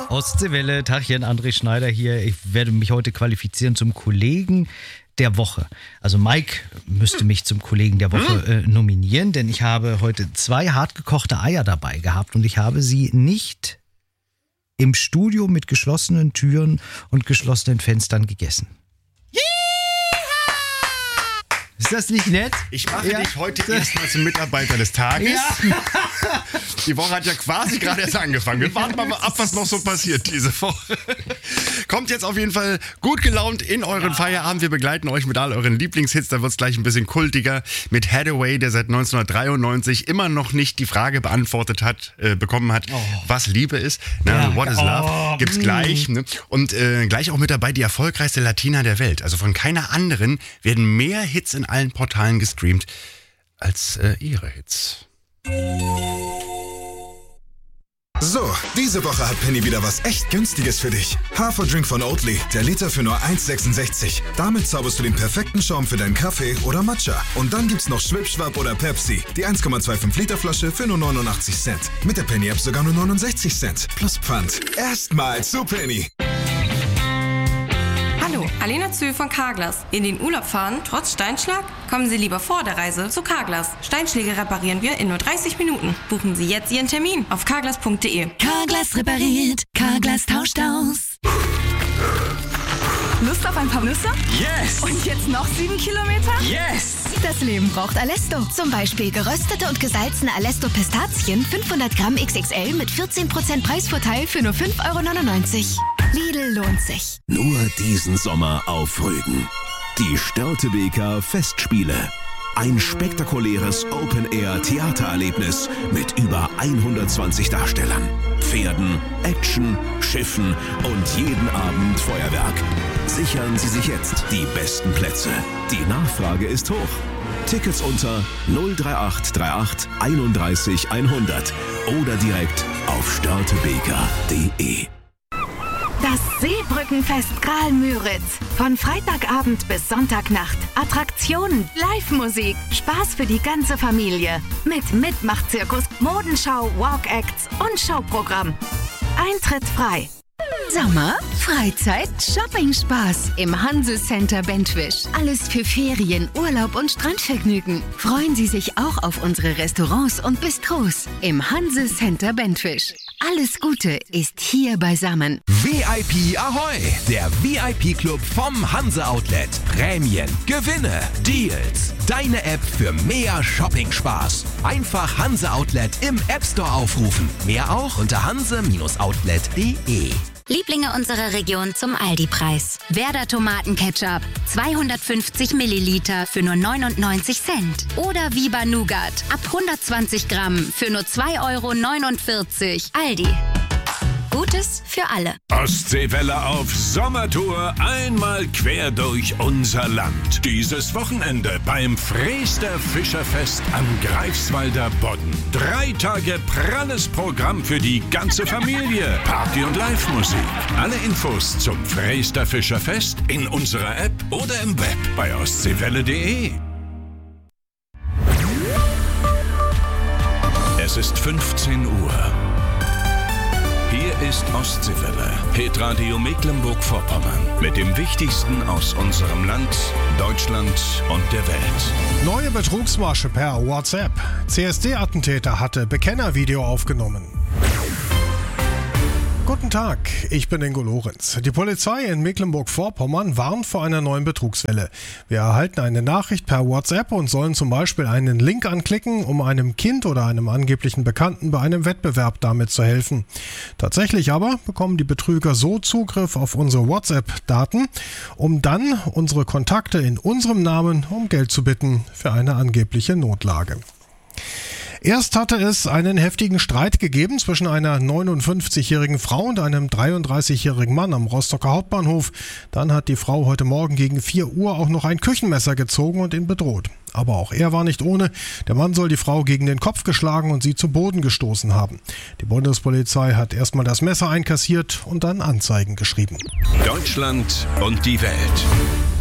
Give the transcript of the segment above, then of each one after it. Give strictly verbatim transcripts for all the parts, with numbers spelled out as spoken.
Ostseewelle, Tachchen, André Schneider hier. Ich werde mich heute qualifizieren zum Kollegen der Woche. Also Mike müsste mich zum Kollegen der Woche äh, nominieren, denn ich habe heute zwei hartgekochte Eier dabei gehabt und ich habe sie nicht im Studio mit geschlossenen Türen und geschlossenen Fenstern gegessen. Ist das nicht nett? Ich mache ja. dich heute erstmal zum Mitarbeiter des Tages. Ja. Die Woche hat ja quasi gerade erst angefangen. Wir warten mal ab, was noch so passiert diese Woche. Kommt jetzt auf jeden Fall gut gelaunt in euren ja. Feierabend. Wir begleiten euch mit all euren Lieblingshits. Da wird es gleich ein bisschen kultiger mit Hathaway, der seit neunzehnhundertdreiundneunzig immer noch nicht die Frage beantwortet hat, äh, bekommen hat, oh. was Liebe ist. Na, ja. What is Love? Oh. Gibt's gleich. Ne? Und äh, gleich auch mit dabei die erfolgreichste Latina der Welt. Also von keiner anderen werden mehr Hits in allen Portalen gestreamt als äh, ihre Hits. So, diese Woche hat Penny wieder was echt Günstiges für dich. Haferdrink von Oatly, der Liter für nur eins Komma sechsundsechzig. Damit zauberst du den perfekten Schaum für deinen Kaffee oder Matcha. Und dann gibt's noch Schwipschwapp oder Pepsi, die eins Komma fünfundzwanzig Liter Flasche für nur neunundachtzig Cent. Mit der Penny-App sogar nur neunundsechzig Cent. Plus Pfand. Erstmal zu Penny. Hallo, Alena Zühl von Carglass. In den Urlaub fahren, trotz Steinschlag? Kommen Sie lieber vor der Reise zu Carglass. Steinschläge reparieren wir in nur dreißig Minuten. Buchen Sie jetzt Ihren Termin auf carglass punkt de. Carglass repariert, Carglass tauscht aus. Lust auf ein paar Nüsse? Yes! Und jetzt noch sieben Kilometer? Yes! Das Leben braucht Alesto. Zum Beispiel geröstete und gesalzene Alesto Pistazien, fünfhundert Gramm X X L mit vierzehn Prozent Preisvorteil für nur fünf Euro neunundneunzig. Lidl lohnt sich. Nur diesen Sommer auf Rügen. Die Störtebeker Festspiele. Ein spektakuläres Open-Air-Theatererlebnis mit über hundertzwanzig Darstellern, Pferden, Action, Schiffen und jeden Abend Feuerwerk. Sichern Sie sich jetzt die besten Plätze. Die Nachfrage ist hoch. Tickets unter null drei acht drei acht einunddreißig hundert oder direkt auf störtebeker punkt de. Das Seebrückenfest Graal-Müritz. Von Freitagabend bis Sonntagnacht. Attraktionen, Live-Musik, Spaß für die ganze Familie. Mit Mitmachzirkus, Modenschau, Walk-Acts und Showprogramm. Eintritt frei. Sommer, Freizeit, Shopping-Spaß im Hanse-Center Bentwisch. Alles für Ferien, Urlaub und Strandvergnügen. Freuen Sie sich auch auf unsere Restaurants und Bistros im Hanse-Center Bentwisch. Alles Gute ist hier beisammen. V I P Ahoi, der V I P-Club vom Hanse Outlet. Prämien, Gewinne, Deals. Deine App für mehr Shopping-Spaß. Einfach Hanse Outlet im App Store aufrufen. Mehr auch unter hanse Outlet punkt de. Lieblinge unserer Region zum Aldi-Preis. Werder Tomatenketchup, zweihundertfünfzig Milliliter für nur neunundneunzig Cent. Oder Viva Nougat, ab hundertzwanzig Gramm für nur zwei Euro neunundvierzig. Aldi. Gutes für alle. Ostseewelle auf Sommertour, einmal quer durch unser Land. Dieses Wochenende beim Freester Fischerfest am Greifswalder Bodden. Drei Tage pralles Programm für die ganze Familie. Party und Live-Musik. Alle Infos zum Freester Fischerfest in unserer App oder im Web bei ostseewelle punkt de. Es ist fünfzehn Uhr. Hier ist Ostseewelle, Hitradio Mecklenburg-Vorpommern. Mit dem Wichtigsten aus unserem Land, Deutschland und der Welt. Neue Betrugsmasche per WhatsApp. C S D-Attentäter hatte Bekennervideo aufgenommen. Guten Tag, ich bin Ingo Lorenz. Die Polizei in Mecklenburg-Vorpommern warnt vor einer neuen Betrugswelle. Wir erhalten eine Nachricht per WhatsApp und sollen zum Beispiel einen Link anklicken, um einem Kind oder einem angeblichen Bekannten bei einem Wettbewerb damit zu helfen. Tatsächlich aber bekommen die Betrüger so Zugriff auf unsere WhatsApp-Daten, um dann unsere Kontakte in unserem Namen um Geld zu bitten für eine angebliche Notlage. Erst hatte es einen heftigen Streit gegeben zwischen einer neunundfünfzigjährigen Frau und einem dreiunddreißigjährigen Mann am Rostocker Hauptbahnhof. Dann hat die Frau heute Morgen gegen vier Uhr auch noch ein Küchenmesser gezogen und ihn bedroht. Aber auch er war nicht ohne. Der Mann soll die Frau gegen den Kopf geschlagen und sie zu Boden gestoßen haben. Die Bundespolizei hat erstmal das Messer einkassiert und dann Anzeigen geschrieben. Deutschland und die Welt.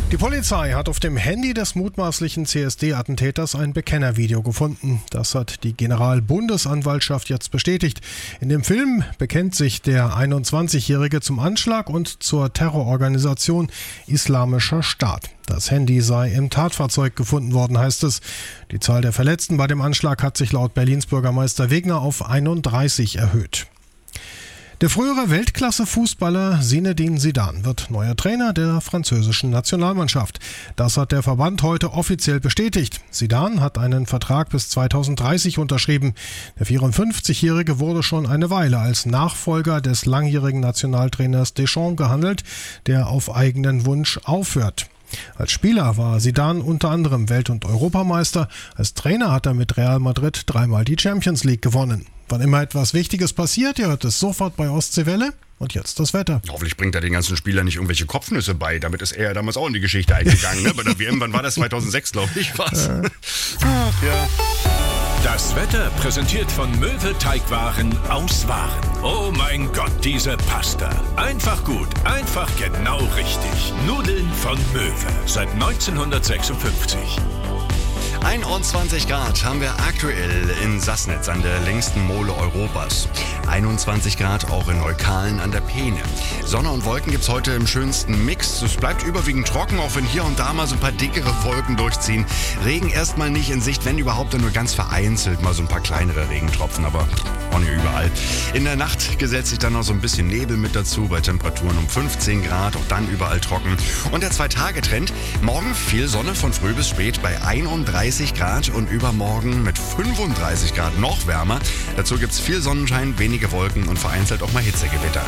Die Polizei hat auf dem Handy des mutmaßlichen C S D-Attentäters ein Bekennervideo gefunden. Das hat die Generalbundesanwaltschaft jetzt bestätigt. In dem Film bekennt sich der einundzwanzigjährige zum Anschlag und zur Terrororganisation Islamischer Staat. Das Handy sei im Tatfahrzeug gefunden worden, heißt es. Die Zahl der Verletzten bei dem Anschlag hat sich laut Berlins Bürgermeister Wegner auf einunddreißig erhöht. Der frühere Weltklasse-Fußballer Zinedine Zidane wird neuer Trainer der französischen Nationalmannschaft. Das hat der Verband heute offiziell bestätigt. Zidane hat einen Vertrag bis zweitausenddreißig unterschrieben. Der vierundfünfzigjährige wurde schon eine Weile als Nachfolger des langjährigen Nationaltrainers Deschamps gehandelt, der auf eigenen Wunsch aufhört. Als Spieler war Zidane unter anderem Welt- und Europameister. Als Trainer hat er mit Real Madrid dreimal die Champions League gewonnen. Wann immer etwas Wichtiges passiert, ihr hört es sofort bei Ostseewelle. Und jetzt das Wetter. Hoffentlich bringt er den ganzen Spielern nicht irgendwelche Kopfnüsse bei. Damit ist er ja damals auch in die Geschichte eingegangen. Ne? Bei der W M, wann war das? zweitausendsechs, glaube ich, was? Äh. Ach, ja. Das Wetter präsentiert von Möwe Teigwaren aus Waren. Oh mein Gott, diese Pasta. Einfach gut, einfach genau richtig. Nudeln von Möwe. Seit neunzehnhundertsechsundfünfzig. einundzwanzig Grad haben wir aktuell in Sassnitz an der längsten Mole Europas. einundzwanzig Grad auch in Neukalen an der Peene. Sonne und Wolken gibt's heute im schönsten Mix. Es bleibt überwiegend trocken, auch wenn hier und da mal so ein paar dickere Wolken durchziehen. Regen erstmal nicht in Sicht, wenn überhaupt dann nur ganz vereinzelt mal so ein paar kleinere Regentropfen, aber auch nicht überall. In der Nacht gesetzt sich dann noch so ein bisschen Nebel mit dazu, bei Temperaturen um fünfzehn Grad, auch dann überall trocken. Und der Zwei-Tage-Trend, morgen viel Sonne von früh bis spät bei einunddreißig Grad und übermorgen mit fünfunddreißig Grad noch wärmer. Dazu gibt es viel Sonnenschein, wenige Wolken und vereinzelt auch mal Hitzegewitter.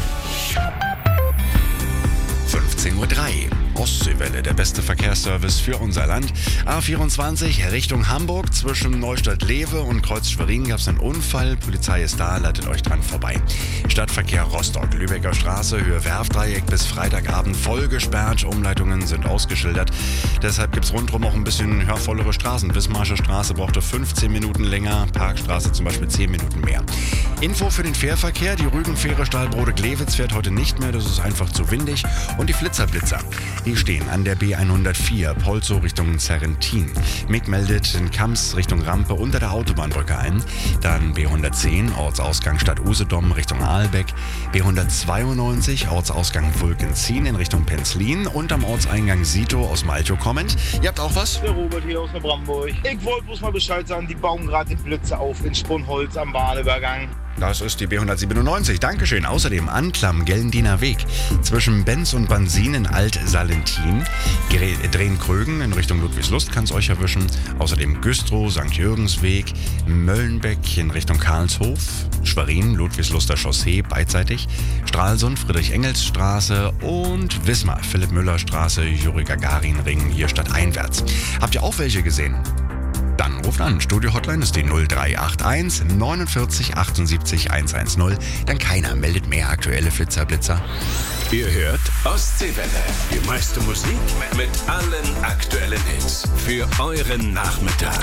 fünfzehn Uhr drei. Ostseewelle, der beste Verkehrsservice für unser Land. A vierundzwanzig Richtung Hamburg. Zwischen Neustadt-Lewe und Kreuz-Schwerin gab es einen Unfall. Polizei ist da, leitet euch dran vorbei. Stadtverkehr Rostock, Lübecker Straße, Höhe Werfdreieck bis Freitagabend voll gesperrt. Umleitungen sind ausgeschildert. Deshalb gibt es rundherum auch ein bisschen ja, vollere Straßen. Wismarsche Straße brauchte fünfzehn Minuten länger, Parkstraße zum Beispiel zehn Minuten mehr. Info für den Fährverkehr. Die Rügenfähre Stahlbrode-Glewitz fährt heute nicht mehr. Das ist einfach zu windig. Und die Flitzerblitzer. Die stehen an der B hundertvier, Polzow Richtung Serrentin. Mick meldet in Kamps Richtung Rampe unter der Autobahnbrücke ein. Dann B hundertzehn, Ortsausgang Stadt Usedom Richtung Aalbeck. B hundertzweiundneunzig, Ortsausgang Vulkenzien in Richtung Penzlin. Und am Ortseingang Sito aus Malchow kommend. Ihr habt auch was? Der Robert hier aus Neubrandenburg. Ich wollte bloß mal Bescheid sagen, die bauen gerade die Blitze auf in Spunholz am Bahnübergang. Das ist die B hundertsiebenundneunzig. Dankeschön. Außerdem Anklam, Gellendiener Weg. Zwischen Benz und Bansin in Alt-Salentin. Drehen-Krögen in Richtung Ludwigslust kann es euch erwischen. Außerdem Güstrow, Sankt Jürgensweg. Möllenbeck in Richtung Karlshof. Schwerin, Ludwigsluster Chaussee beidseitig. Stralsund, Friedrich-Engels-Straße. Und Wismar, Philipp-Müller-Straße, Juri-Gagarin-Ring, hier stadteinwärts. Habt ihr auch welche gesehen? Dann ruft an. Studio-Hotline ist die null drei acht eins neunundvierzig achtundsiebzig hundertzehn. Dann keiner meldet mehr aktuelle Flitzerblitzer. Ihr hört Ostseewelle. Die meiste Musik mit allen aktuellen Hits. Für euren Nachmittag.